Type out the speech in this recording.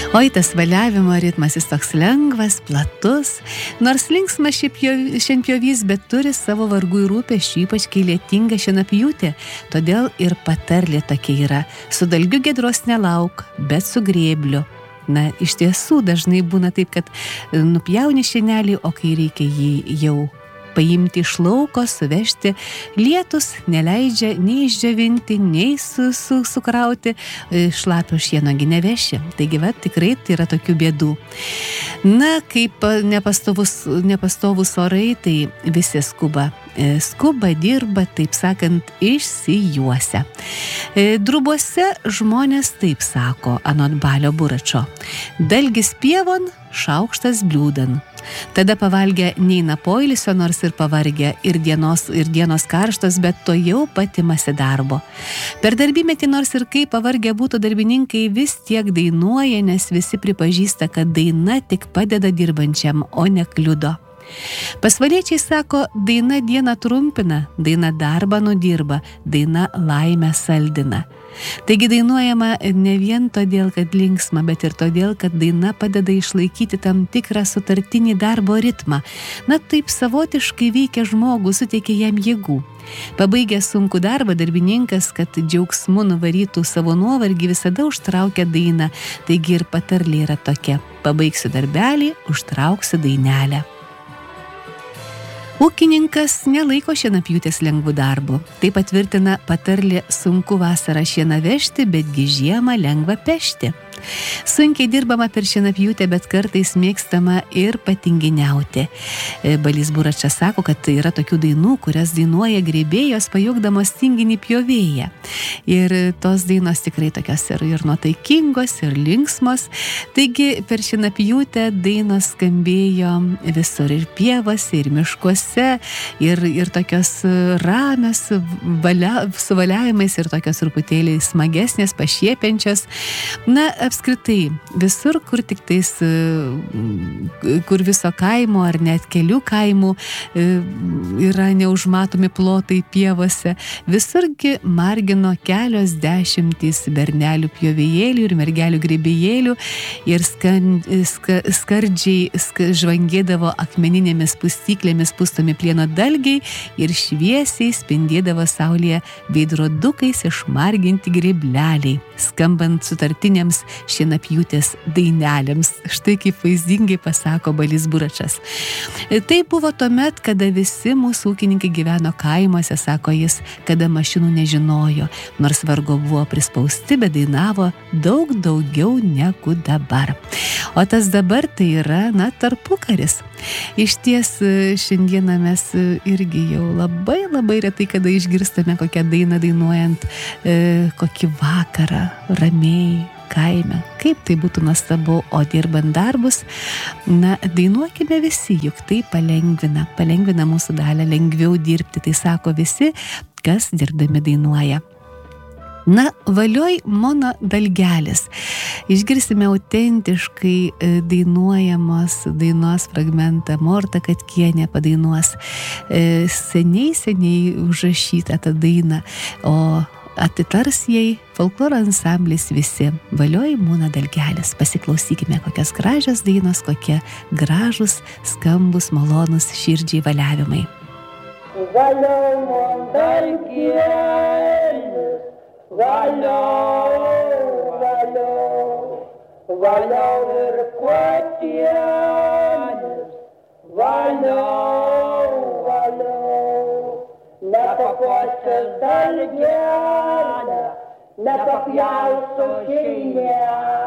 Oi, tas valiavimo ritmas jis toks lengvas, platus, nors linksmas šienpjovys, bet turi savo vargų ir rūpesčių, ypač kai lietinga šienapjūtė, todėl ir patarlė tokia yra: su dalgiu giedros nelauk, bet su grėbliu. Na, iš tiesų dažnai būna taip, kad nupjauni šienelį, o kai reikia jį jau paimti iš lauko, suvežti, lietus neleidžia nei išdžiovinti, nei sukrauti, šlapio šienogi neveši. Taigi, tikrai tai yra tokių bėdų. Na, kaip nepastovus orai, tai visi skuba, dirba, taip sakant, išsijuosia. Drubuose žmonės taip sako, anot Balio Buračo: dalgis pievon, šaukštas bliūdan. Tada pavalgę neina poilsio, nors ir pavargę, ir dienos karštos, bet to jau patimasi darbo. Per darbymetį, nors ir kaip pavargę būtų darbininkai, vis tiek dainuoja, nes visi pripažįsta, kad daina tik padeda dirbančiam, o ne kliudo. Pasvaliečiai sako, daina dieną trumpina, daina darbą nudirba, daina laimę saldina. Taigi dainuojama ne vien todėl, kad linksma, bet ir todėl, kad daina padeda išlaikyti tam tikrą sutartinį darbo ritmą. Na, taip savotiškai veikia žmogų, suteikia jam jėgų. Pabaigęs sunkų darbą, darbininkas, kad džiaugsmu nuvarytų savo nuovargį, visada užtraukia dainą. Taigi ir patarlė yra tokia: pabaigsiu darbelį, užtrauksiu dainelę. Ūkininkas nelaiko šienapjūtės lengvų darbų. Tai patvirtina patarlė: sunku vasarą šieną vežti, betgi žiemą lengva pešti. Sunkiai dirbama per šienapjūtę, bet kartais mėgstama ir patinginiauti. Balys Buračas sako, kad tai yra tokių dainų, kurias dainuoja grėbėjos, pajuokdamos tinginį pjovėją. Ir tos dainos tikrai tokios ir nuotaikingos, ir linksmos. Taigi per šienapjūtę dainos skambėjo visur, ir pievose, ir miškuose, ir tokios ramios, su valiavimais, ir tokios truputėlį smagesnės, pašiepiančios. Na, apskritai, visur, kur tik tais, kur viso kaimo ar net kelių kaimų yra neužmatomi plotai pievose, visurgi margino kelios dešimtys bernelių pjovėjėlių ir mergelių grėbėjėlių ir skardžiai žvangėdavo akmeninėmis pustyklėmis pustomi plieno dalgiai ir šviesiai spindėdavo saulėje veidrodukais išmarginti grėbleliai, skambant sutartinėms šienapjūtės dainelėms. Štai kaip vaizdingai pasako Balys Buračas. Tai buvo tuomet, kada visi mūsų ūkininkai gyveno kaimuose, sako jis, kada mašinų nežinojo, nors vargo buvo prispausti, bet dainavo daug daugiau negu dabar. O tas dabar tai yra, tarpukaris. Iš ties šiandieną mes irgi jau labai retai kada išgirstame kokią dainą dainuojant kokį vakarą ramiai kaime. Kaip tai būtų nuostabu, o dirbant darbus, dainuokime visi, juk tai palengvina mūsų dalią lengviau dirbti, tai sako visi, kas dirbdami dainuoja. Valioj mono dalgelis. Išgirsime autentiškai dainuojamos dainos fragmentą. Morta Katkienė padainuos seniai užrašytą tą dainą, o atitars jai folkloro ansamblis visi. Valioj mono dalgelis. Pasiklausykime, kokias gražios dainos, kokie gražus, skambus, malonus širdžiai valiavimai. Valioj mono dalgelis. Valiau ir kuotienis, valiau, nepakuosiu dalgelę, nepapjausiu šeimę.